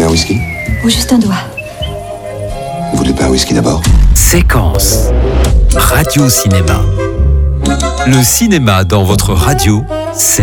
un whisky? Ou juste un doigt. Vous voulez pas un whisky d'abord? Séquence. Radio Cinéma. Le cinéma dans votre radio, c'est